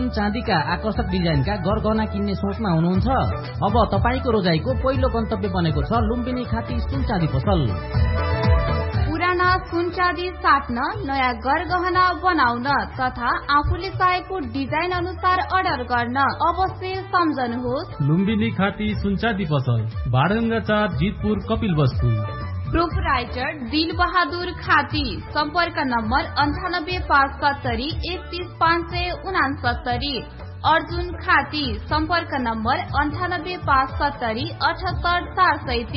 सुन चाँदीका आकर्षक डिजाइनका गरगहना किन्ने सोचमा हुनुहुन्छ? अब तपाईको रोजाइको पहिलो गन्तव्य बनेको छ लुम्बिनी खाती सुन चाँदी पसल। पुराना सुन चाँदी साट्न, नयाँ गरगहना बनाउन तथा आफूले चाहेको डिजाइन अनुसार अर्डर गर्न अवश्य सम्झनुहोस् लुम्बिनी खाती सुन चाँदी पसल, भाडगंगा 4, जितपुर, कपिलवस्तु। प्रोपराइटर दिल बहादुर खाती। सम्पर्क नम्बर 9857 31569। अर्जुन खाती। सम्पर्क नम्बर 9857 78 433।